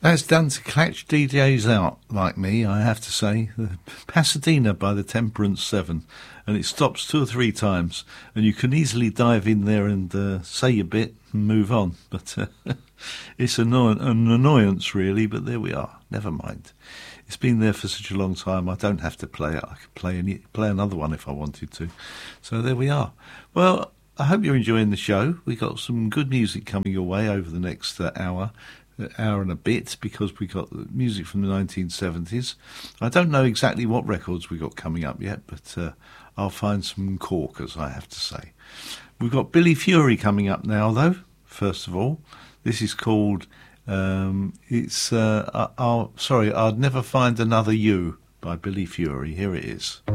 That's done to catch DJs out like me, I have to say. Pasadena by the Temperance 7, and it stops 2 or 3 times, and you can easily dive in there and say your bit and move on. But it's an annoyance, really, but there we are. Never mind. It's been there for such a long time, I don't have to play it. I could play another one if I wanted to. So there we are. Well, I hope you're enjoying the show. We got some good music coming your way over the next hour and a bit, because we got music from the 1970s. I don't know exactly what records we got coming up yet, but I'll find some corkers, I have to say. We've got Billy Fury coming up now, though. First of all, this is called I'd Never Find Another You by Billy Fury. Here it is.